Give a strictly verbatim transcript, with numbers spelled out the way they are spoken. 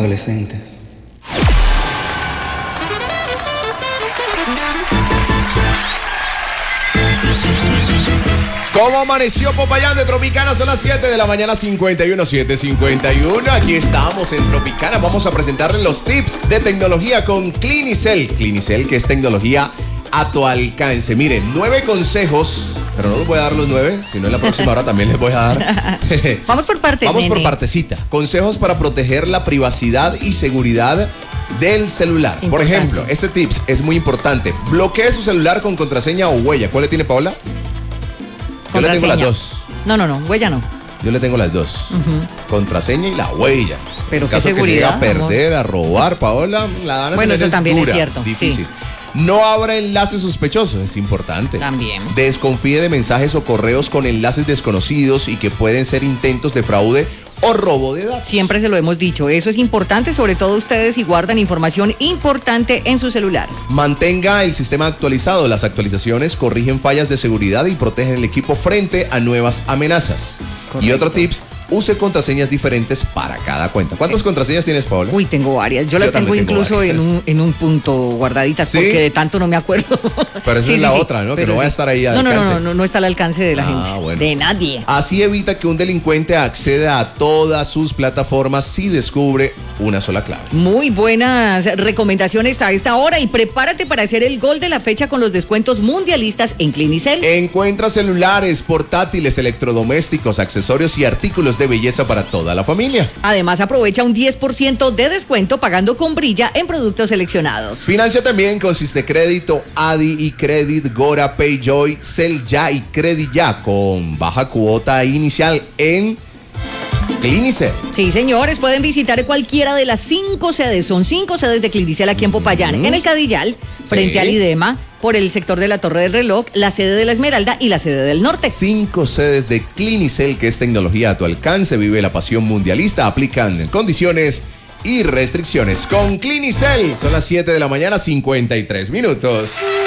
adolescentes. ¿Cómo amaneció Popayán de Tropicana? Son las siete de la mañana, cincuenta y uno, siete cincuenta y uno. Aquí estamos en Tropicana. Vamos a presentarles los tips de tecnología con Clinicel. Clinicel, que es tecnología a tu alcance. Miren, nueve consejos, pero no les voy a dar los nueve, sino en la próxima hora también les voy a dar. Vamos por partes, Vamos nene. por partecita. Consejos para proteger la privacidad y seguridad del celular. Importante. Por ejemplo, este tips es muy importante. Bloquee su celular con contraseña o huella. ¿Cuál le tiene, Paola? Yo le tengo las dos. No, no, no, huella no. Yo le tengo las dos. Uh-huh. Contraseña y la huella. Pero en qué caso seguridad, que llegue a perder, amor. a robar, Paola, la van a Bueno, tener eso es también dura, es cierto, difícil. sí. No abra enlaces sospechosos, es importante. También. Desconfíe de mensajes o correos con enlaces desconocidos y que pueden ser intentos de fraude o robo de datos. Siempre se lo hemos dicho, eso es importante, sobre todo ustedes si guardan información importante en su celular. Mantenga el sistema actualizado. Las actualizaciones corrigen fallas de seguridad y protegen el equipo frente a nuevas amenazas. Correcto. Y otro tips, use contraseñas diferentes para cada cuenta. ¿Cuántas contraseñas tienes, Paola? Uy, tengo varias. Yo las Yo tengo también tengo incluso varias. en un, en un punto guardaditas, ¿Sí? porque de tanto no me acuerdo. Pero esa es la otra, ¿no? Que Pero no vaya a estar ahí al no, no, alcance. no, no, no está al alcance de la Ah, gente. bueno. De nadie. Así evita que un delincuente acceda a todas sus plataformas si descubre una sola clave. Muy buenas recomendaciones a esta hora y prepárate para hacer el gol de la fecha con los descuentos mundialistas en Clinicel. Encuentra celulares, portátiles, electrodomésticos, accesorios y artículos de belleza para toda la familia. Además, aprovecha un diez por ciento de descuento pagando con Brilla en productos seleccionados. Financia también con Sistecrédito, Adi y Credit, Gora, Payjoy, Cel Ya y Credit Ya con baja cuota inicial en Clinicel. Sí, señores, pueden visitar cualquiera de las cinco sedes. Son cinco sedes de Clinicel aquí en Popayán. Mm. En el Cadillal, frente Sí. al IDEMA, por el sector de la Torre del Reloj, la sede de la Esmeralda y la sede del Norte. Cinco sedes de Clinicel, que es tecnología a tu alcance. Vive la pasión mundialista. Aplican condiciones y restricciones. Con Clinicel son las siete de la mañana, cincuenta y tres minutos.